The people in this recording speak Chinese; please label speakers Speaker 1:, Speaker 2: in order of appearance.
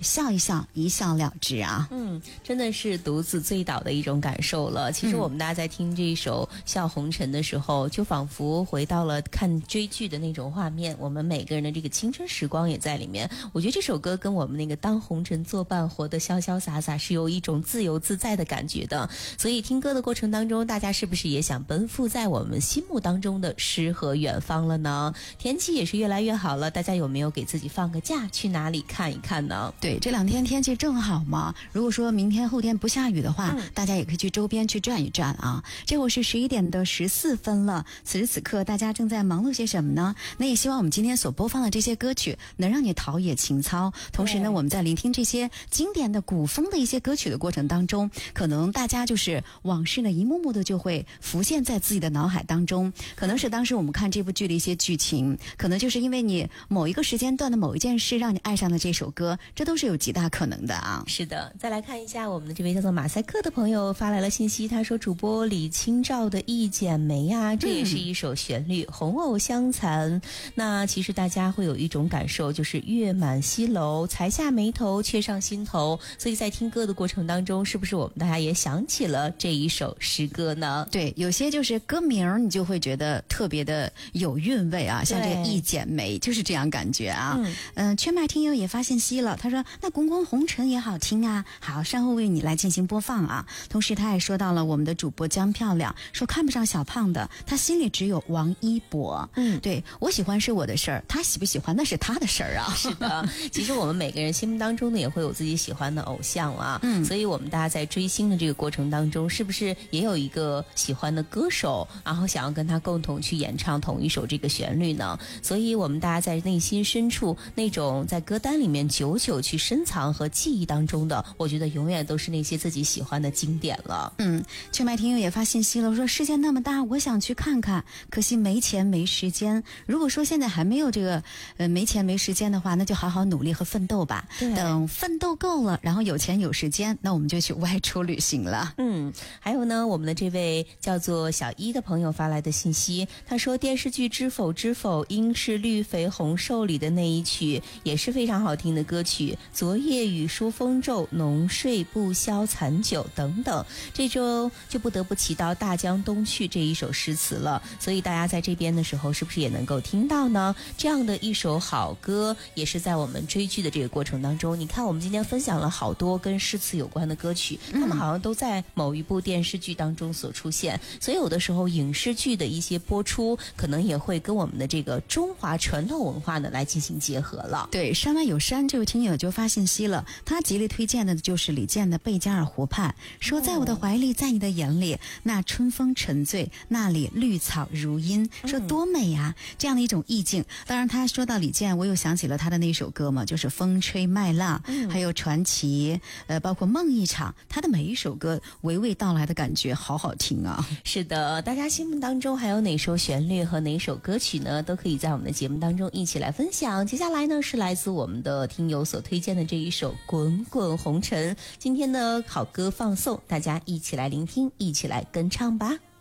Speaker 1: 笑一笑，一笑了之啊。
Speaker 2: 真的是独自醉倒的一种感受了。其实我们大家在听这一首《笑红尘》的时候，就仿佛回到了看追剧的那种画面，我们每个人的这个青春时光也在里面。我觉得这首歌跟我们那个当红尘作伴，活得潇潇洒洒，是有一种自由自在的感觉的。所以听歌的过程当中，大家是不是也想奔赴在我们心目当中的诗和远方了呢？天气也是越来越好了，大家有没有给自己放个假，去哪里看一看呢？
Speaker 1: 对，这2天天气正好嘛。如果说明天后天不下雨的话，大家也可以去周边去转一转啊。这会儿是11点的14分了，此时此刻大家正在忙碌些什么呢？那也希望我们今天所播放的这些歌曲能让你陶冶情操。同时呢，我们在聆听这些经典的古风的一些歌曲的过程当中，可能大家就是往事呢一幕幕的就会浮现在自己的脑海当中。可能是当时我们看这部剧的一些剧情，可能就是因为你某一个时间段的某一件事让你爱上了这首歌，这都是有极大可能的啊。
Speaker 2: 是的，再来看一下我们的这位叫做马赛克的朋友发来了信息，他说主播李清照的《一剪梅》啊，这也是一首旋律，红藕香残。那其实大家会有一种感受，就是月满西楼，才下眉头，却上心头。所以在听歌的过程当中，是不是我们大家也想起了这一首诗歌呢？
Speaker 1: 对，有些就是歌名你就会觉得特别的有韵味啊，像这个《一剪梅》就是这样感觉啊。圈麦听友也发信息了，他说那滚滚红尘也好听啊，好，稍后为你来进行播放啊。同时他也说到了我们的主播江漂亮，说看不上小胖的，他心里只有王一博。对，我喜欢是我的事儿，他喜不喜欢那是他的事儿啊。
Speaker 2: 是的，其实我们每个人心目当中呢也会有自己喜欢的偶像啊。所以我们大家在追星的这个过程当中，是不是也有一个喜欢的歌手，然后想要跟他共同去演唱同一首这个旋律呢？所以我们大家在内心深处那种在歌单里面久久去深藏和记忆当中的，我觉得永远都是那些自己喜欢的经典了。
Speaker 1: 圈麦听友也发信息了，说世界那么大，我想去看看，可惜没钱没时间。如果说现在还没有这个没钱没时间的话，那就好好努力和奋斗吧。等奋斗够了，然后有钱有时间，那我们就去外出旅行了。
Speaker 2: 还有呢，我们的这位叫做小一的朋友发来的信息，他说电视剧《知否知否应是绿肥红瘦》里的那一曲也是非常好听的歌曲，昨夜雨疏风骤，浓睡不消残酒等等。这周就不得不提到大江东去这一首诗词了，所以大家在这边的时候是不是也能够听到呢？这样的一首好歌也是在我们追剧的这个过程当中，你看我们今天分享了好多跟诗词有关的歌曲，他们好像都在某一部电视剧当中所出现，所以有的时候影视剧的一些播出可能也会跟我们的这个中华传统文化呢来进行结合了。
Speaker 1: 对，山外有山这位听友就发信息了，他极力推荐的就是李健的《贝加尔湖畔》，说在我的怀里，在你的眼里，那春风沉醉，那里绿草如茵，说多美啊，这样的一种意境。当然他说到李健，我又想起了他的那首歌嘛，就是风吹麦浪，还有传奇，包括梦一场，他的每一首歌娓娓道来的感觉好好听啊。
Speaker 2: 是的，大家心目当中还有哪首旋律和哪首歌曲呢，都可以在我们的节目当中一起来分享。接下来呢是来自我们的听友所推荐的这一首《滚滚红尘》，今天的好歌放送，大家一起来聆听，一起来跟唱吧。